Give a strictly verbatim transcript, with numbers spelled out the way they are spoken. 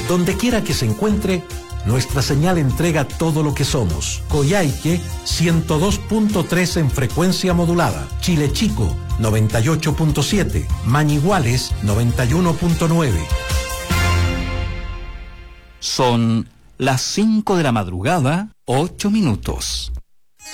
Donde quiera que se encuentre, nuestra señal entrega todo lo que somos. Coyhaique, ciento dos punto tres en frecuencia modulada. Chile Chico, noventa y ocho punto siete. Mañiguales, noventa y uno punto nueve. Son las cinco de la madrugada, ocho minutos.